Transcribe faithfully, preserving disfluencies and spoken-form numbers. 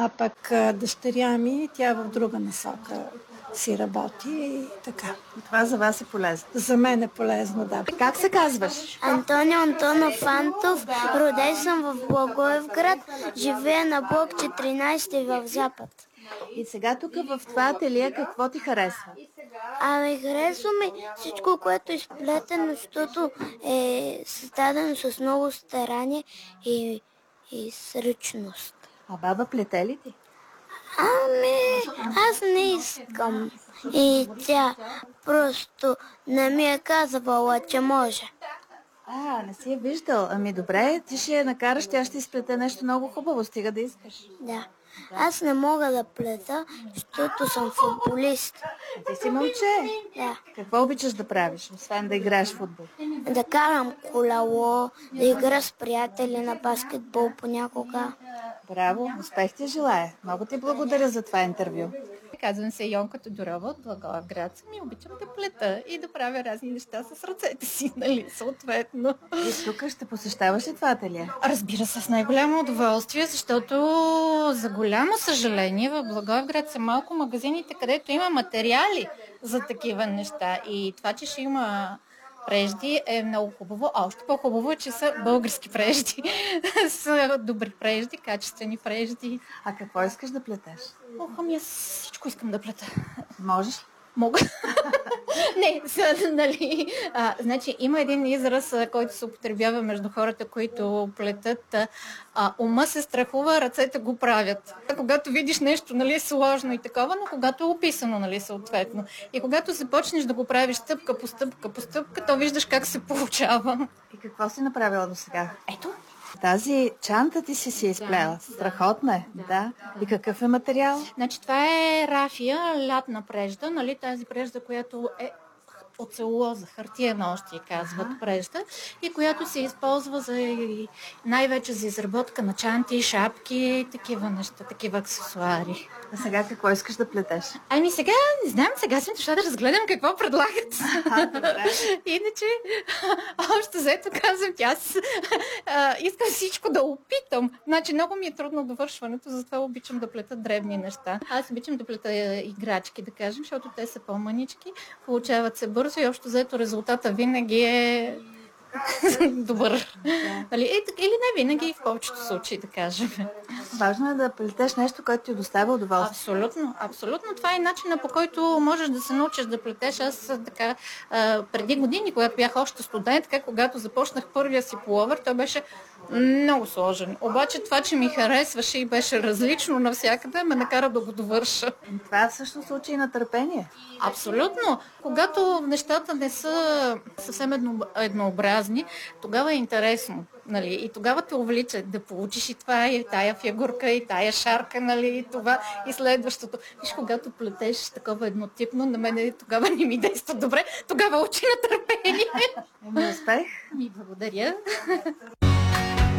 А пък а, дъщеря ми, тя в друга насока си работи и така. И това за вас е полезно. За мен е полезно, да. Как се казваш? Антонио Антонов Антов, роден съм в Благоевград, живея на блок четиринайсет в Запад. И сега тук в това ателие какво ти харесва? Ами харесва ми всичко, което е изплетено, защото е създадено с много старание и, и с ръчност. А баба плете ли ти? Ами, аз не искам. И тя просто не ми е казвала, че може. А, не си я виждал. Ами добре, ти ще я накараш, тя ще изплете нещо много хубаво, стига да искаш. Да. Аз не мога да плета, защото съм футболист. А ти си момче. Да. Какво обичаш да правиш, освен да играеш в футбол? Да карам колело, да игра с приятели на баскетбол понякога. Браво, успех ти желая. Много ти благодаря за това интервю. Казвам се Йонка Тодорова от Благоевград. Ми обичам да плета и да правя разни неща с ръцете си, нали, съответно. И тук ще посещаваш ли това ателие? Разбира се, с най-голямо удоволствие, защото за голямо съжаление в Благоевград са малко магазините, където има материали за такива неща. И това, че ще има прежди е много хубаво. А още по-хубаво е, че са български прежди. Са добри прежди, качествени прежди. А какво искаш да плетеш? Ох, ами аз всичко искам да плета. Можеш ли? Мога. Не, са, нали, а, значи има един израз, който се употребява между хората, които плетат. А, ума се страхува, ръцете го правят. Когато видиш нещо, нали, сложно и такова, но когато е описано, нали, съответно. И когато започнеш да го правиш стъпка по стъпка по стъпка, то виждаш как се получава. И какво си направила до сега? Ето. Тази чанта ти си си изплела. Страхотна е, да. И какъв е материал? Значи това е рафия, лятна прежда, нали, тази прежда, която е от целулоза, хартиена още казват прежда, и която се използва за, най-вече за изработка на чанти, шапки, такива неща, такива аксесуари. А сега какво искаш да плетеш? Ами сега, не знам, сега сме дошла да разгледам какво предлагат. А, добре. Иначе, още заето казвам, тя аз а, искам всичко да опитам. Значи много ми е трудно довършването, затова обичам да плета древни неща. Аз обичам да плета играчки, да кажем, защото те са по-манички, получават се бързо и общо заето резултата винаги е добър. Нали? Или не винаги, в повечето случаи, да кажем. Важно е да плетеш нещо, което ти доставя удоволствие. Абсолютно, абсолютно. Това е начинът, по който можеш да се научиш да плетеш. Аз така, преди години, когато бях още студентка, когато започнах първия си пуловер, той беше много сложен. Обаче това, че ми харесваше и беше различно навсякъде, ме накара да го довърша. Това всъщност случай на търпение. Абсолютно. Когато нещата не са съвсем едно, еднообразни, тогава е интересно. Нали? И тогава те увлича да получиш и това, и тая фигурка, и тая шарка, нали? И това, и следващото. Виж, когато плетеш такова еднотипно, на мен тогава не ми действа добре, тогава учи на търпение. Ами успех. Ми благодаря.